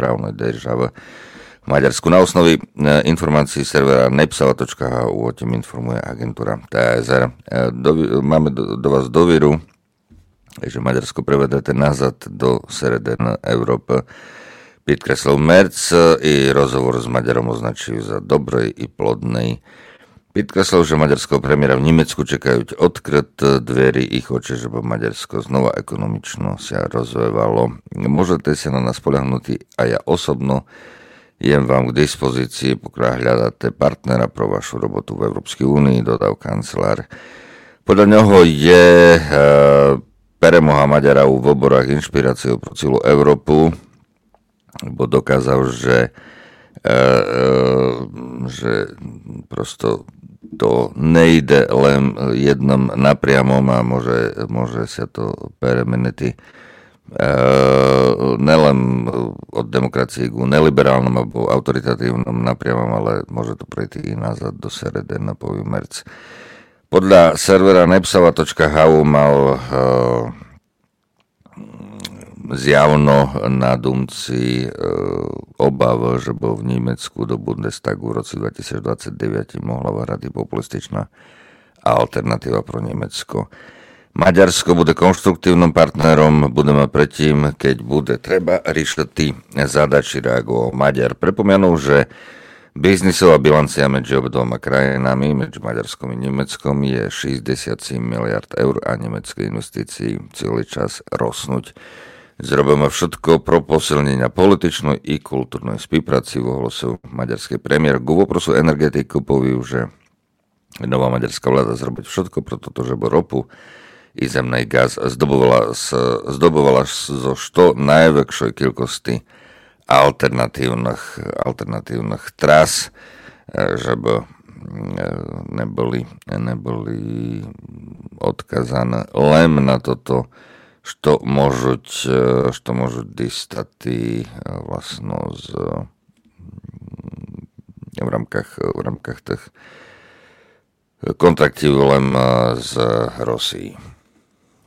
právnej države v Maďarsku. Na osnovi informácií servera nepsava.hu o tom informuje agentúra TASR. Máme do vás dôveru, že Maďarsko prevedete nazad do Severnej Európy. Podkreslil Merz i rozhovor s Maďarom označujú za dobrej i plodnej. Podkreslil, že maďarského premiéra v Nemecku čekajú odkryt dverí ich oči, že by Maďarsko znova ekonomično sa rozvíjalo. Môžete sa na nás spoľahnúť a ja osobno jem vám k dispozícii, pokiaľ hľadáte partnera pro vašu robotu v Európskej únii, dodal kancelár. Podľa neho je Peremoha Maďarov v oborách inšpiráciou pro celú Európu, bo dokázal, že prosto to nejde len jednom napriamom a môže sa to premeniť nelen od demokracie k neliberálnom alebo autoritatívnom napriamom, ale môže to prejsť i nazad do Seredy, napoví Merz. Podľa servera nepsava.hu mal zjavno nadumci obav, že bol v Nemecku do Bundestagu v roce 2029 mohla vyhrať populističná alternatíva pro Nemecko. Maďarsko bude konštruktívnym partnerom, budeme predtým, keď bude treba riešiť zadači, reagoval Maďar. Pripomenul, že biznisová bilancia medzi obidvoma krajinami, medzi Maďarskom i Nemeckom je 67 miliard eur a nemecké investície celý čas rosnúť. Zrobíme všetko pro posilnenia političnej i kultúrnej spolupráci, ohlasil maďarský premiér. K voprosu energetiku povie, že nová maďarská vláda zrobiť všetko pro toto, že by ropu i zemný gaz zdobovala zo 100 najväčšej kilkosti alternatívnych tras, že by neboli odkazané len na toto, što môžu distati vlastno v rámkach tých kontraktov len z Rosii.